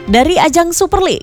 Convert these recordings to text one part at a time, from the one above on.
dari ajang Super League.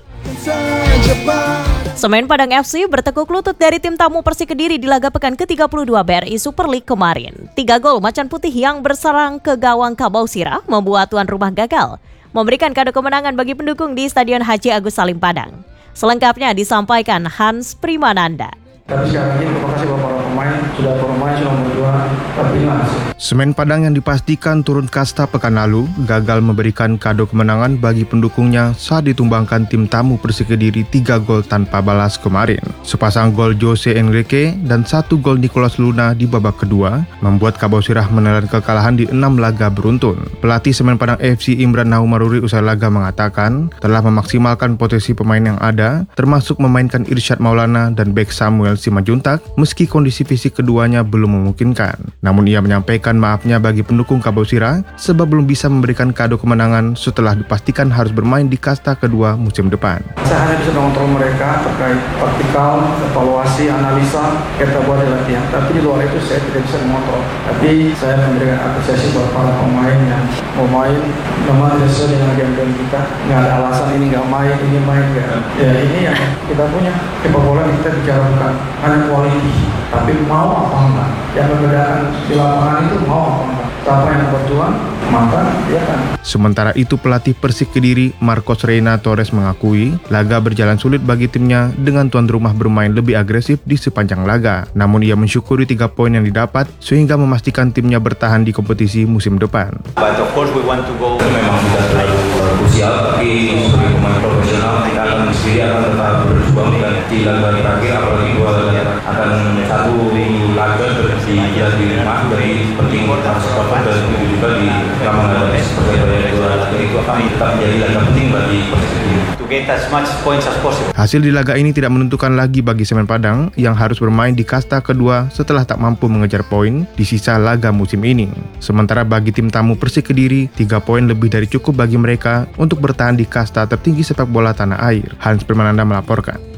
Semen Padang FC bertekuk lutut dari tim tamu Persik Kediri di laga pekan ke-32 BRI Super League kemarin. 3 gol Macan Putih yang berserang ke gawang Kabausira membuat tuan rumah gagal memberikan kado kemenangan bagi pendukung di Stadion Haji Agus Salim Padang. Selengkapnya disampaikan Hans Primananda. Tapi sekali lagi terima kasih buat para pemain sudah berjuang, tapi masih. Semen Padang yang dipastikan turun kasta pekan lalu gagal memberikan kado kemenangan bagi pendukungnya saat ditumbangkan tim tamu Persik Kediri 3 gol tanpa balas kemarin. Sepasang gol Jose Enrique dan 1 gol Nicholas Luna di babak kedua membuat Kabausirah menelan kekalahan di 6 laga beruntun. Pelatih Semen Padang FC Imran Naumaruri usai laga mengatakan telah memaksimalkan potensi pemain yang ada, termasuk memainkan Irsyad Maulana dan bek Samuel Simanjuntak meski kondisi fisik keduanya belum memungkinkan. Namun ia menyampaikan maafnya bagi pendukung Kabausirah sebab belum bisa memberikan kado kemenangan setelah dipastikan harus bermain di kasta kedua musim depan. Saya hanya bisa mengontrol mereka terkait taktikal, evaluasi, analisa kita buat di latihan. Tapi di luar itu saya tidak bisa mengontrol. Tapi saya memberikan apresiasi buat para pemain yang mau main, memang tidak sesuai dengan game kita. Nggak ada alasan ini nggak main, ini main nggak. Ya ini yang kita punya. Sepak bola kita bicara bukan hanya quality, tapi mau apa enggak. Yang membedakan di lapangan itu mau apa enggak. Siapa yang berjuang, maka dia kan. Sementara itu pelatih Persik Kediri Marcos Reina Torres mengakui laga berjalan sulit bagi timnya dengan tuan rumah bermain lebih agresif di sepanjang laga. Namun ia mensyukuri 3 poin yang didapat sehingga memastikan timnya bertahan di kompetisi musim depan. But of course we want to go. Memang tidak terlalu krusial, tapi sebagai pemain profesional kita akan tetap berjuang dan di laga terakhir apalagi 2 laga akan 1 laga di rumah, jadi penting kita support dan juga di lapangan seperti itu akan tetap menjadi laga penting bagi Persik Kediri. To get as much points as possible. Hasil di laga ini tidak menentukan lagi bagi Semen Padang yang harus bermain di kasta kedua setelah tak mampu mengejar poin di sisa laga musim ini. Sementara bagi tim tamu Persik Kediri, 3 poin lebih dari cukup bagi mereka untuk bertahan di kasta tertinggi sepak bola tanah air. Hans Primananda melaporkan.